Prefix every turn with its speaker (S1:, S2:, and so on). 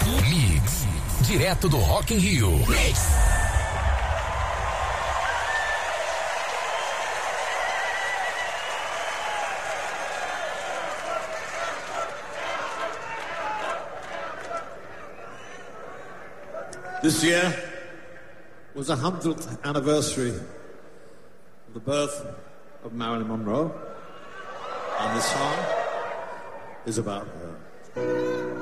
S1: Mix, direto do Rock in Rio. Mix.
S2: This year was the 100th anniversary of the birth of Marilyn Monroe, and this song is about her.